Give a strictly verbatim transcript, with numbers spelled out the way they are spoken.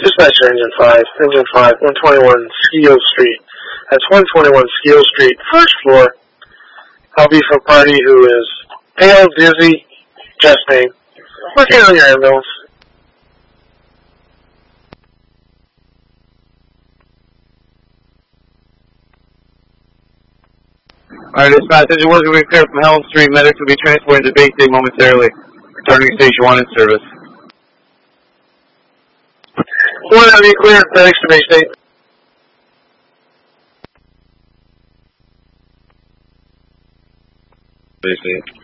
Dispatcher Engine five, Engine five, one twenty-one Skeel Street. That's one twenty-one Skeel Street, first floor. I'll be for a party who is pale, dizzy, chest pain. Working on your ambulance. Alright, dispatch, engine one will be clear from Helm Street. Medics will be transported to Bay State momentarily. Returning to Station one in service. One will be clear, medics to Bay State. Bay State.